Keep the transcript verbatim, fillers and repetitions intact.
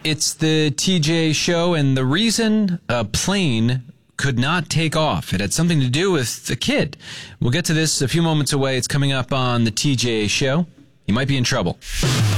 It's the T J show, and the reason a plane could not take off, it had something to do with the kid. We'll get to this a few moments away. It's coming up on the T J show. You might be in trouble.